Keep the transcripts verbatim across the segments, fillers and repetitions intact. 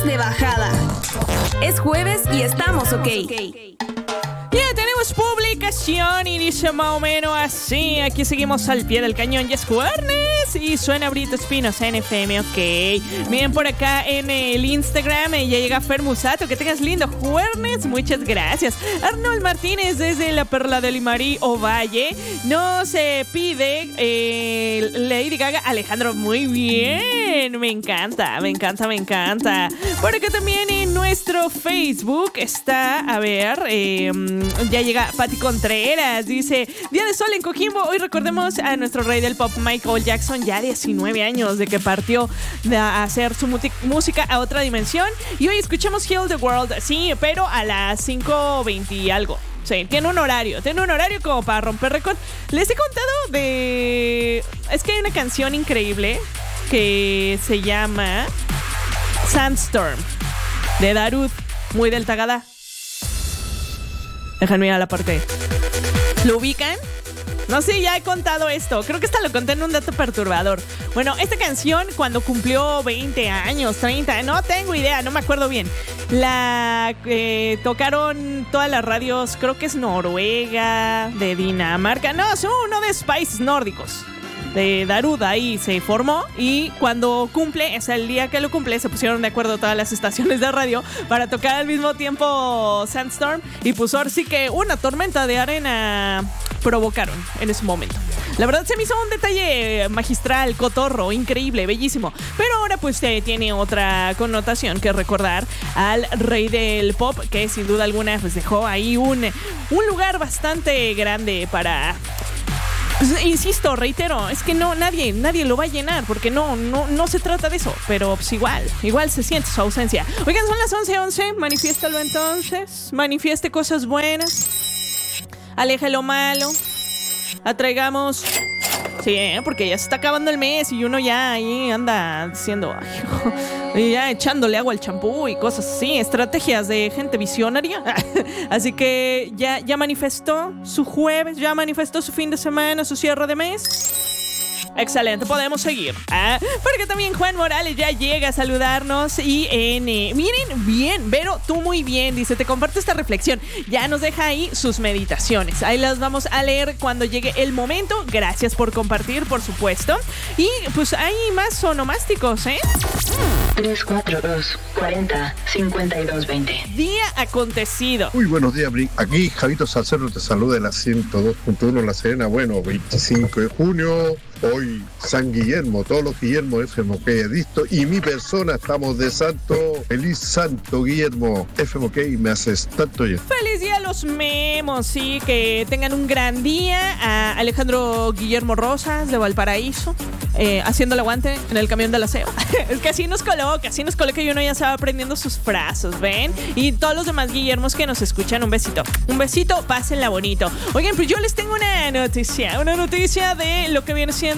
de bajada. Es jueves y estamos ok. Ya tenemos publicación y dice más o menos así. Aquí seguimos al pie del cañón. Ya es jueves y suena Brito Espinos en F M, ok. Miren por acá en el Instagram, eh, ya llega Fer Musato. Que tengas lindo jueves, muchas gracias. Arnold Martínez desde la Perla de Limarí Ovalle nos eh, pide eh, Lady Gaga. Alejandro, muy bien, me encanta, me encanta, me encanta. Por acá también en nuestro Facebook está, a ver, eh, ya llega Pati Contreras, dice: Día de Sol en Coquimbo. Hoy recordemos a nuestro rey del pop, Michael Jackson, ya diecinueve años de que partió a hacer su muti- música a otra dimensión. Y hoy escuchamos Heal the World, sí, pero a las cinco veinte y algo. Sí, tiene un horario, tiene un horario como para romper récord. Les he contado de... Es que hay una canción increíble que se llama Sandstorm, de Darude, muy del Tagada. Déjenme ir a la parte. ¿Lo ubican? No sé, ya he contado esto. Creo que hasta lo conté en un dato perturbador. Bueno, esta canción cuando cumplió veinte años, treinta, no tengo idea, no me acuerdo bien. La eh, tocaron todas las radios, creo que es Noruega, de Dinamarca. No, es uno de países nórdicos. De Darude, ahí se formó. Y cuando cumple, es el día que lo cumple, se pusieron de acuerdo todas las estaciones de radio para tocar al mismo tiempo Sandstorm. Y pues ahora sí que una tormenta de arena provocaron en ese momento. La verdad se me hizo un detalle magistral, cotorro, increíble, bellísimo. Pero ahora pues eh, tiene otra connotación que recordar al rey del pop, que sin duda alguna pues dejó ahí un, un lugar bastante grande para... Pues, insisto, reitero, es que no, nadie, nadie lo va a llenar, porque no, no, no se trata de eso, pero pues igual, igual se siente su ausencia. Oigan, son las once once, manifiéstalo entonces, manifieste cosas buenas, aleje lo malo, atraigamos... Sí, ¿eh? Porque ya se está acabando el mes y uno ya ahí anda diciendo, ay, ya echándole agua al champú y cosas así, estrategias de gente visionaria. Así que ya, ya manifestó su jueves, ya manifestó su fin de semana, su cierre de mes. Excelente, podemos seguir. Ah, porque también Juan Morales ya llega a saludarnos. Y en, eh, miren, bien, Vero, tú muy bien. Dice, te comparto esta reflexión. Ya nos deja ahí sus meditaciones. Ahí las vamos a leer cuando llegue el momento. Gracias por compartir, por supuesto. Y pues hay más onomásticos, ¿eh? tres cuatro dos, cuarenta, cincuenta y dos, veinte. Día acontecido. Muy buenos días, Bri. Aquí Javito Salcero te saluda en la ciento dos punto uno La Serena. Bueno, veinticinco de junio. Hoy San Guillermo, todos los Guillermo F M K he visto y mi persona estamos de santo. Feliz Santo Guillermo F M K, me haces tanto bien. Feliz día a los memos, sí, que tengan un gran día. A Alejandro Guillermo Rosas de Valparaíso, eh, haciendo el aguante en el camión del aseo. Es que así nos coloca, así nos coloca y uno ya se va aprendiendo sus frases, ¿ven? Y todos los demás Guillermos que nos escuchan, un besito. Un besito, pásenla bonito. Oigan, pues yo les tengo una noticia, una noticia de lo que viene siendo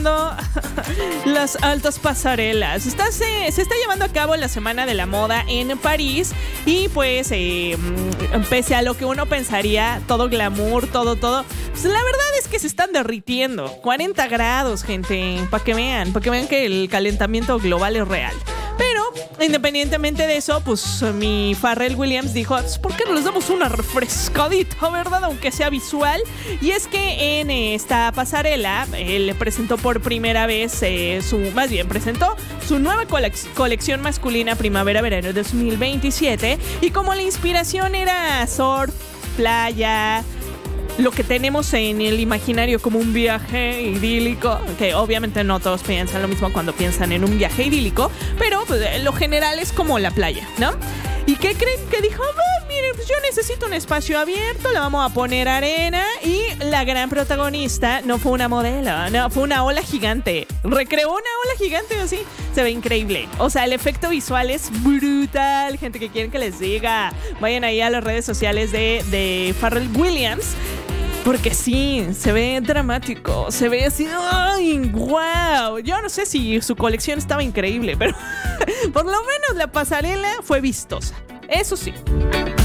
las altas pasarelas. Está, se, se está llevando a cabo la Semana de la Moda en París y pues eh, pese a lo que uno pensaría, todo glamour, todo, todo, pues la verdad es que se están derritiendo. cuarenta grados, gente, para que vean, para que vean que el calentamiento global es real. Pero, independientemente de eso, pues mi Pharrell Williams dijo, ¿por qué no les damos una refrescadita, verdad? Aunque sea visual. Y es que en esta pasarela, él presentó por primera vez eh, su, más bien, presentó su nueva colec- colección masculina primavera-verano dos mil veintisiete. Y como la inspiración era surf, playa, lo que tenemos en el imaginario como un viaje idílico, que obviamente no todos piensan lo mismo cuando piensan en un viaje idílico, pero pues, lo general es como la playa, ¿no? ¿Y qué creen que dijo? Oh, miren, pues yo necesito un espacio abierto, le vamos a poner arena. Y la gran protagonista no fue una modelo, no, fue una ola gigante. Recreó una ola gigante así. Se ve increíble. O sea, el efecto visual es brutal. Gente que quieren que les diga, vayan ahí a las redes sociales de, de Pharrell Williams. Porque sí, se ve dramático, se ve así, ¡ay, wow! Yo no sé si su colección estaba increíble, pero por lo menos la pasarela fue vistosa. Eso sí.